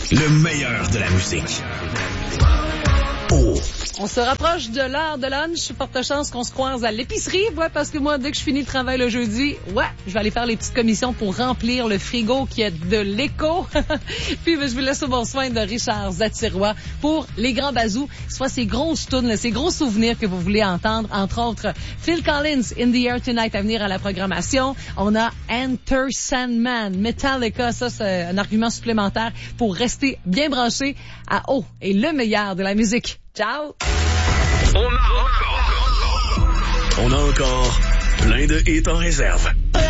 Le meilleur de la musique. Oh. On se rapproche de l'heure de lunch. Forte chance qu'on se croise à l'épicerie. Ouais, parce que moi, dès que je finis le travail le jeudi, je vais aller faire les petites commissions pour remplir le frigo qui est de l'écho. Puis, je vous laisse au bon soin de Richard Zatirois pour les grands bazous. Soit ces grosses tunes, ces gros souvenirs que vous voulez entendre. Entre autres, Phil Collins, In the Air Tonight à venir à la programmation. On a Enter Sandman, Metallica. Ça, c'est un argument supplémentaire pour rester bien branché à haut et le meilleur de la musique. Ciao! On a encore plein de hits en réserve.